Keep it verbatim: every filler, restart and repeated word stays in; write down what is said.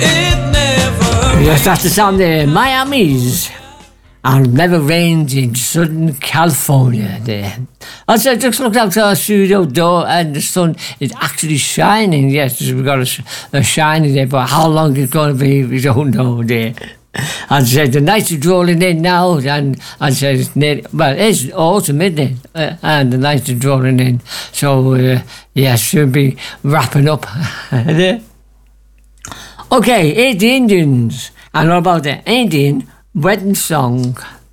Yes, that's the song there, Miami's. And never rains in Southern California there. Also, I just looked out to our studio door and the sun is actually shining. Yes, we've got a, a shining there, but how long it's going to be, we don't know there. And said the night is rolling in now, and I said it's near, well, it's autumn, isn't it? Uh, and the night is rolling in, so uh, yeah, should be wrapping up. Okay, it's the Indians, and all about the Indian wedding song.